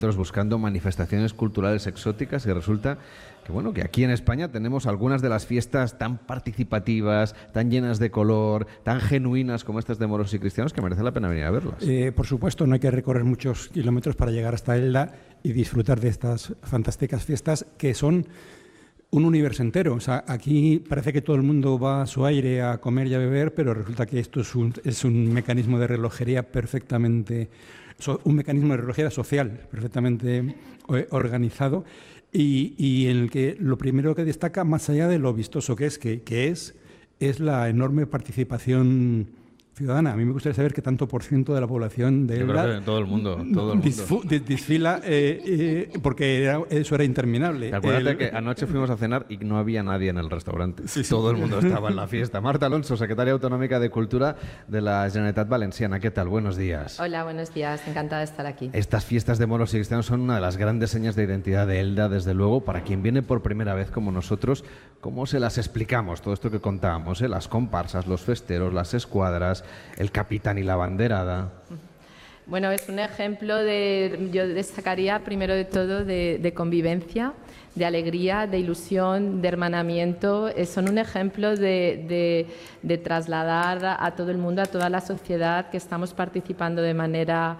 buscando manifestaciones culturales exóticas y resulta que bueno, que aquí en España tenemos algunas de las fiestas tan participativas, tan llenas de color, tan genuinas como estas de moros y cristianos que merece la pena venir a verlas. Por supuesto, no hay que recorrer muchos kilómetros para llegar hasta Elda y disfrutar de estas fantásticas fiestas que son un universo entero. O sea, aquí parece que todo el mundo va a su aire a comer y a beber, pero resulta que esto es un mecanismo de relojería perfectamente, un mecanismo de relojería social perfectamente organizado y en el que lo primero que destaca, más allá de lo vistoso que es la enorme participación ciudadana. A mí me gustaría saber qué tanto por ciento de la población de Elda... Yo creo que todo el mundo. Desfila, porque eso era interminable. Acuérdate que anoche fuimos a cenar y no había nadie en el restaurante. Sí. Todo el mundo estaba en la fiesta. Marta Alonso, secretaria autonómica de Cultura de la Generalitat Valenciana. ¿Qué tal? Buenos días. Hola, buenos días. Encantada de estar aquí. Estas fiestas de moros y cristianos son una de las grandes señas de identidad de Elda, desde luego. Para quien viene por primera vez como nosotros, ¿cómo se las explicamos? Todo esto que contábamos, las comparsas, los festeros, las escuadras, el capitán y la banderada. Bueno, es un ejemplo yo destacaría primero de todo de convivencia, de alegría, de ilusión, de hermanamiento. Son un ejemplo de trasladar a todo el mundo, a toda la sociedad, que estamos participando de manera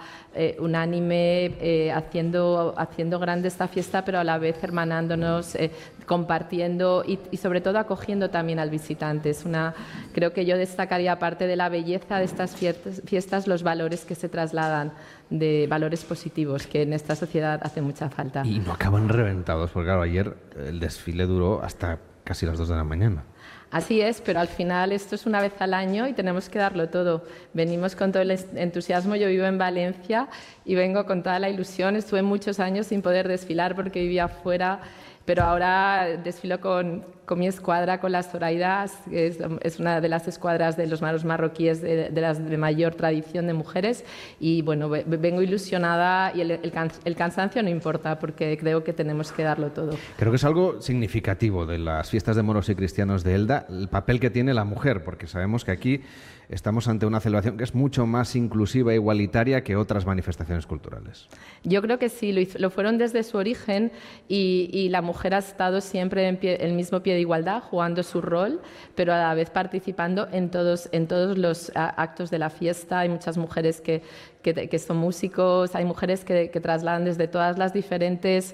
unánime, haciendo grande esta fiesta, pero a la vez hermanándonos, compartiendo y sobre todo acogiendo también al visitante. Creo que yo destacaría, aparte de la belleza de estas fiestas, los valores que se trasladan, de valores positivos, que en esta sociedad hace mucha falta. Y no acaban reventados, porque claro, ayer el desfile duró hasta casi las 2 de la mañana. Así es, pero al final esto es una vez al año y tenemos que darlo todo. Venimos con todo el entusiasmo. Yo vivo en Valencia y vengo con toda la ilusión. Estuve muchos años sin poder desfilar porque vivía fuera, pero ahora desfilo con mi escuadra, con las Zoraidas, que es una de las escuadras de los maros marroquíes de las de mayor tradición de mujeres, y bueno, vengo ilusionada y el cansancio no importa, porque creo que tenemos que darlo todo. Creo que es algo significativo de las fiestas de moros y cristianos de Elda, el papel que tiene la mujer, porque sabemos que aquí estamos ante una celebración que es mucho más inclusiva e igualitaria que otras manifestaciones culturales. Yo creo que sí, lo fueron desde su origen y la mujer ha estado siempre en el mismo pie de igualdad, jugando su rol, pero a la vez participando en todos los actos de la fiesta. Hay muchas mujeres que son músicos, hay mujeres que trasladan desde todas las diferentes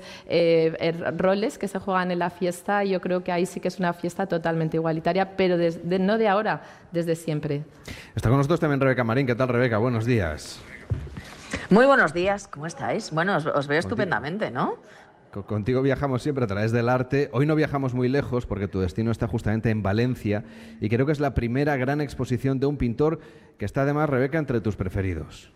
roles que se juegan en la fiesta, y yo creo que ahí sí que es una fiesta totalmente igualitaria, pero no de ahora, desde siempre. Está con nosotros también Rebeca Marín. ¿Qué tal, Rebeca? Buenos días. Muy buenos días, ¿cómo estáis? Bueno, os veo estupendamente, ¿no? Contigo viajamos siempre a través del arte. Hoy no viajamos muy lejos porque tu destino está justamente en Valencia y creo que es la primera gran exposición de un pintor que está además, Rebeca, entre tus preferidos.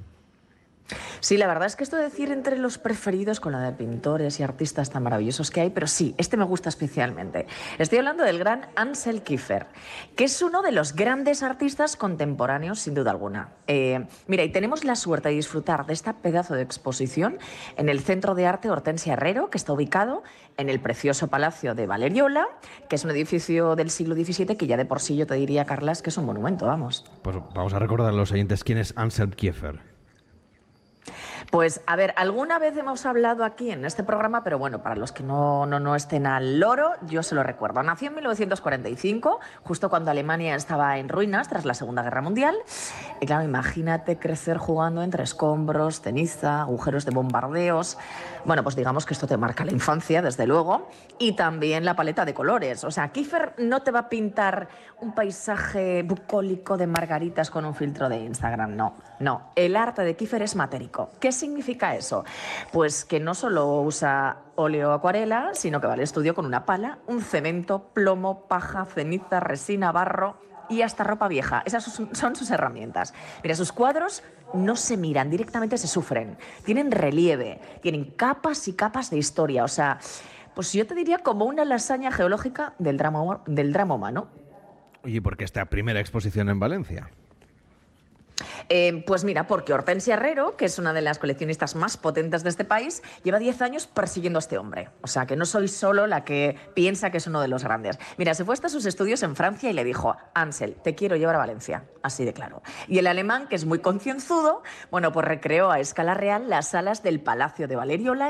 Sí, la verdad es que esto de decir entre los preferidos con la de pintores y artistas tan maravillosos que hay, pero sí, este me gusta especialmente. Estoy hablando del gran Ansel Kiefer, que es uno de los grandes artistas contemporáneos, sin duda alguna. Mira, y tenemos la suerte de disfrutar de esta pedazo de exposición en el Centro de Arte Hortensia Herrero, que está ubicado en el precioso Palacio de Valeriola, que es un edificio del siglo XVII que ya de por sí yo te diría, Carlas, que es un monumento, vamos. Pues vamos a recordar a los oyentes quién es Ansel Kiefer. Pues, a ver, alguna vez hemos hablado aquí en este programa, pero bueno, para los que no estén al loro, yo se lo recuerdo. Nació en 1945, justo cuando Alemania estaba en ruinas tras la Segunda Guerra Mundial. Y claro, imagínate crecer jugando entre escombros, ceniza, agujeros de bombardeos. Bueno, pues digamos que esto te marca la infancia, desde luego, y también la paleta de colores. O sea, Kiefer no te va a pintar un paisaje bucólico de margaritas con un filtro de Instagram, no. El arte de Kiefer es matérico. ¿Qué significa eso? Pues que no solo usa óleo o acuarela, sino que va al estudio con una pala, un cemento, plomo, paja, ceniza, resina, barro y hasta ropa vieja. Esas son sus herramientas. Mira, sus cuadros no se miran, directamente se sufren. Tienen relieve, tienen capas y capas de historia. O sea, pues yo te diría como una lasaña geológica del drama humano. Oye, ¿por qué esta primera exposición en Valencia? Pues mira, porque Hortensia Herrero, que es una de las coleccionistas más potentes de este país, lleva 10 años persiguiendo a este hombre. O sea, que no soy solo la que piensa que es uno de los grandes. Mira, se fue hasta sus estudios en Francia y le dijo: Ansel, te quiero llevar a Valencia. Así de claro. Y el alemán, que es muy concienzudo, bueno, pues recreó a escala real las salas del Palacio de Valeriola